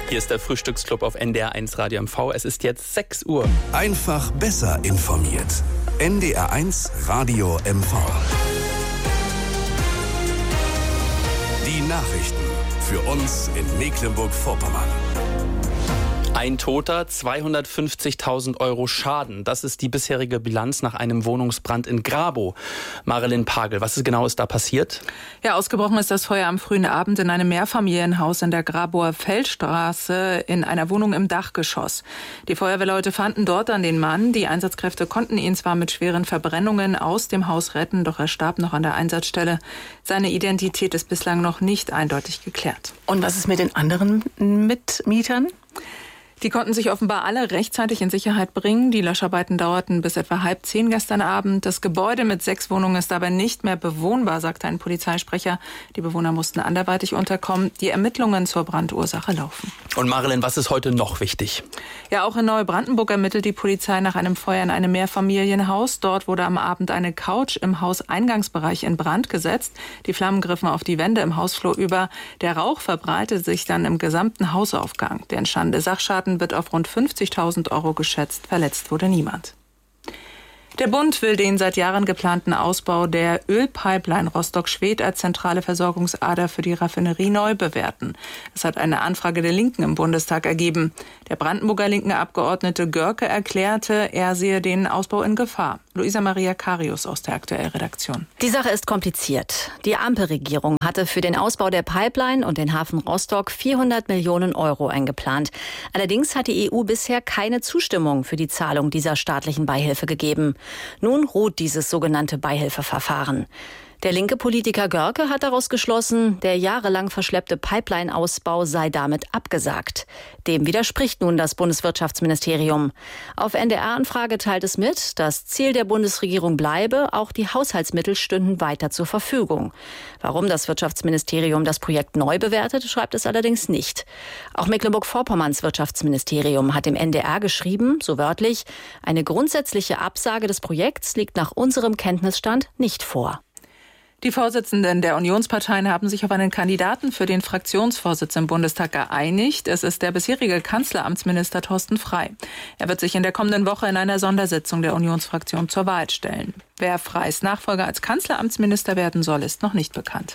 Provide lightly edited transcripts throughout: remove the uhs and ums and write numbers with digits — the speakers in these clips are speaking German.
Hier ist der Frühstücksclub auf NDR1 Radio MV. Es ist jetzt 6 Uhr. Einfach besser informiert. NDR1 Radio MV. Die Nachrichten für uns in Mecklenburg-Vorpommern. Ein Toter, 250.000 Euro Schaden. Das ist die bisherige Bilanz nach einem Wohnungsbrand in Grabow. Marilyn Pagel, was genau ist da passiert? Ja, ausgebrochen ist das Feuer am frühen Abend in einem Mehrfamilienhaus in der Grabower Feldstraße in einer Wohnung im Dachgeschoss. Die Feuerwehrleute fanden dort dann den Mann. Die Einsatzkräfte konnten ihn zwar mit schweren Verbrennungen aus dem Haus retten, doch er starb noch an der Einsatzstelle. Seine Identität ist bislang noch nicht eindeutig geklärt. Und was ist mit den anderen Mitmietern? Die konnten sich offenbar alle rechtzeitig in Sicherheit bringen. Die Löscharbeiten dauerten bis etwa 9:30 gestern Abend. Das Gebäude mit 6 Wohnungen ist dabei nicht mehr bewohnbar, sagte ein Polizeisprecher. Die Bewohner mussten anderweitig unterkommen. Die Ermittlungen zur Brandursache laufen. Und Marilyn, was ist heute noch wichtig? Ja, auch in Neubrandenburg ermittelt die Polizei nach einem Feuer in einem Mehrfamilienhaus. Dort wurde am Abend eine Couch im Hauseingangsbereich in Brand gesetzt. Die Flammen griffen auf die Wände im Hausflur über. Der Rauch verbreitete sich dann im gesamten Hausaufgang. Der entstandene Sachschaden wird auf rund 50.000 Euro geschätzt. Verletzt wurde niemand. Der Bund will den seit Jahren geplanten Ausbau der Ölpipeline Rostock-Schwedt als zentrale Versorgungsader für die Raffinerie neu bewerten. Das hat eine Anfrage der Linken im Bundestag ergeben. Der Brandenburger linken Abgeordnete Görke erklärte, er sehe den Ausbau in Gefahr. Luisa Maria Karius aus der Aktuell-Redaktion. Die Sache ist kompliziert. Die Ampelregierung hatte für den Ausbau der Pipeline und den Hafen Rostock 400 Millionen Euro eingeplant. Allerdings hat die EU bisher keine Zustimmung für die Zahlung dieser staatlichen Beihilfe gegeben. Nun ruht dieses sogenannte Beihilfeverfahren. Der linke Politiker Görke hat daraus geschlossen, der jahrelang verschleppte Pipeline-Ausbau sei damit abgesagt. Dem widerspricht nun das Bundeswirtschaftsministerium. Auf NDR-Anfrage teilt es mit, das Ziel der Bundesregierung bleibe, auch die Haushaltsmittel stünden weiter zur Verfügung. Warum das Wirtschaftsministerium das Projekt neu bewertet, schreibt es allerdings nicht. Auch Mecklenburg-Vorpommerns Wirtschaftsministerium hat dem NDR geschrieben, so wörtlich, eine grundsätzliche Absage des Projekts liegt nach unserem Kenntnisstand nicht vor. Die Vorsitzenden der Unionsparteien haben sich auf einen Kandidaten für den Fraktionsvorsitz im Bundestag geeinigt. Es ist der bisherige Kanzleramtsminister Thorsten Frey. Er wird sich in der kommenden Woche in einer Sondersitzung der Unionsfraktion zur Wahl stellen. Wer Freys Nachfolger als Kanzleramtsminister werden soll, ist noch nicht bekannt.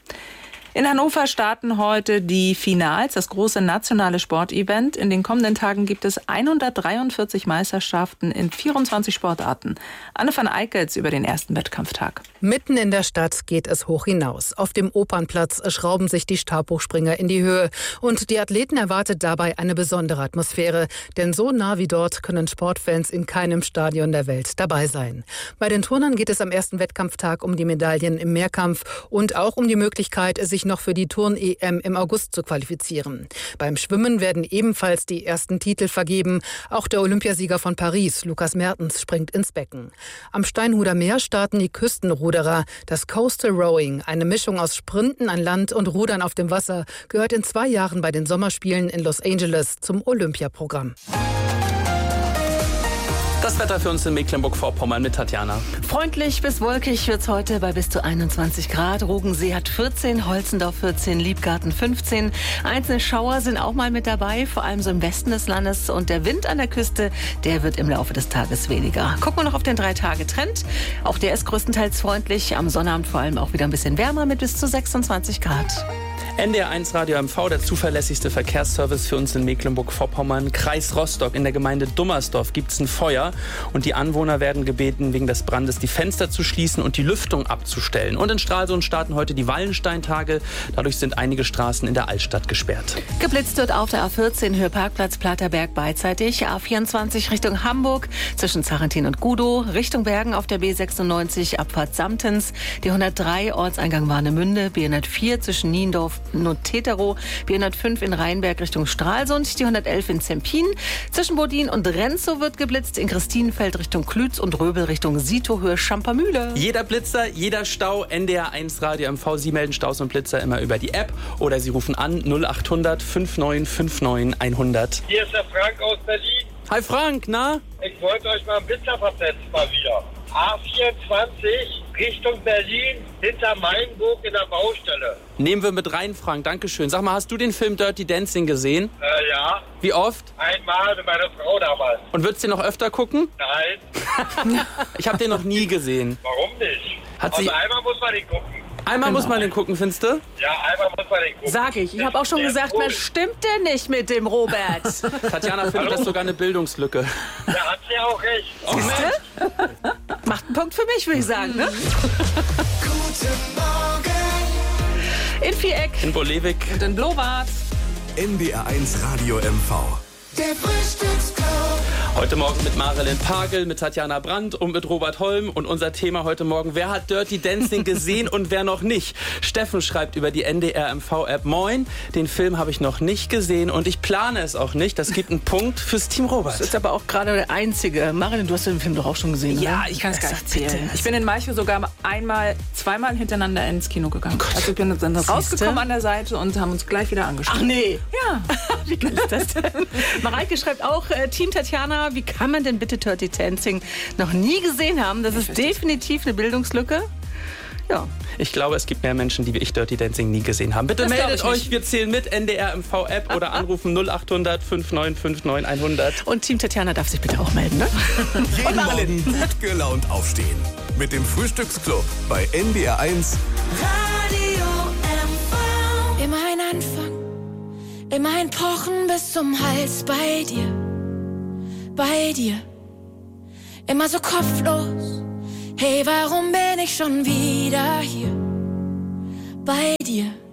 In Hannover starten heute die Finals, das große nationale Sportevent. In den kommenden Tagen gibt es 143 Meisterschaften in 24 Sportarten. Anne van Eickels über den ersten Wettkampftag. Mitten in der Stadt geht es hoch hinaus. Auf dem Opernplatz schrauben sich die Stabhochspringer in die Höhe. Und die Athleten erwartet dabei eine besondere Atmosphäre. Denn so nah wie dort können Sportfans in keinem Stadion der Welt dabei sein. Bei den Turnern geht es am ersten Wettkampftag um die Medaillen im Mehrkampf und auch um die Möglichkeit, sich noch für die Turn-EM im August zu qualifizieren. Beim Schwimmen werden ebenfalls die ersten Titel vergeben. Auch der Olympiasieger von Paris, Lukas Mertens, springt ins Becken. Am Steinhuder Meer starten die Küstenruderer. Das Coastal Rowing, eine Mischung aus Sprinten an Land und Rudern auf dem Wasser, gehört in 2 Jahren bei den Sommerspielen in Los Angeles zum Olympiaprogramm. Das Wetter für uns in Mecklenburg-Vorpommern mit Tatjana. Freundlich bis wolkig wird's heute bei bis zu 21 Grad. Rogensee hat 14, Holzendorf 14, Liebgarten 15. Einzelne Schauer sind auch mal mit dabei, vor allem so im Westen des Landes. Und der Wind an der Küste, der wird im Laufe des Tages weniger. Gucken wir noch auf den 3-Tage-Trend. Auch der ist größtenteils freundlich. Am Sonnabend vor allem auch wieder ein bisschen wärmer mit bis zu 26 Grad. NDR1 Radio MV, der zuverlässigste Verkehrsservice für uns in Mecklenburg-Vorpommern. Kreis Rostock, in der Gemeinde Dummersdorf gibt es ein Feuer und die Anwohner werden gebeten, wegen des Brandes die Fenster zu schließen und die Lüftung abzustellen. Und in Stralsund starten heute die Wallensteintage. Dadurch sind einige Straßen in der Altstadt gesperrt. Geblitzt wird auf der A14 Höhe Parkplatz Platterberg beidseitig. A24 Richtung Hamburg zwischen Zarentin und Gudow. Richtung Bergen auf der B96 Abfahrt Samtens. Die 103 Ortseingang Warnemünde. B104 zwischen Niendorf und Teterow, B105 in Rheinberg Richtung Stralsund, die 111 in Zempin. Zwischen Bodin und Renzow wird geblitzt, in Christinenfeld Richtung Klütz und Röbel Richtung Sitohöhe Schampermühle. Jeder Blitzer, jeder Stau, NDR1 Radio MV. Sie melden Staus und Blitzer immer über die App oder Sie rufen an 0800 5959 100. Hier ist der Frank aus Berlin. Hi Frank, na? Ich wollte euch mal einen Blitzer versetzen mal wieder. A24 Richtung Berlin, hinter Mainburg in der Baustelle. Nehmen wir mit rein, Frank. Dankeschön. Sag mal, hast du den Film Dirty Dancing gesehen? Ja. Wie oft? Einmal mit meiner Frau damals. Und würdest du den noch öfter gucken? Nein. Ich habe den noch nie gesehen. Warum nicht? Einmal muss man den gucken. Einmal muss man den gucken, findest du? Ja, einmal muss man den gucken. Sag ich. Ich habe auch schon gesagt, was stimmt denn nicht mit dem Robert? Tatjana findet das sogar eine Bildungslücke. Da hat sie auch recht. Siehste? Macht einen Punkt für mich, würde ich sagen, ne? Guten Morgen. In Viereck. In Bolewik. Und in Blowart. NDR1 Radio MV. Der Frühstücksclub. Heute Morgen mit Marilyn Pagel, mit Tatjana Brandt und mit Robert Holm. Und unser Thema heute Morgen: Wer hat Dirty Dancing gesehen und wer noch nicht? Steffen schreibt über die NDR MV-App: Moin, den Film habe ich noch nicht gesehen und ich plane es auch nicht. Das gibt einen Punkt fürs Team Robert. Das ist aber auch gerade der einzige. Marilyn, du hast den Film doch auch schon gesehen, Ja, oder? ich kann es gar nicht erzählen. Ich bin in Malchow sogar zweimal hintereinander ins Kino gegangen. Also ich bin dann rausgekommen an der Seite und haben uns gleich wieder angeschaut. Ach nee. Ja. Wie geil ist das denn? Mareike schreibt auch, Team Tatjana, wie kann man denn bitte Dirty Dancing noch nie gesehen haben? Das ist definitiv eine Bildungslücke. Ja. Ich glaube, es gibt mehr Menschen, die wie ich Dirty Dancing nie gesehen haben. Bitte meldet euch, wir zählen mit, NDR MV-App oder anrufen 0800 5959 100. Und Team Tatjana darf sich bitte auch melden, ne? Jeden Morgen gut gelaunt aufstehen. Mit dem Frühstücksclub bei NDR1. Radio MV. Immer ein Anfang, immer ein Pochen bis zum Hals bei dir. Bei dir. Immer so kopflos. Hey, warum bin ich schon wieder hier? Bei dir.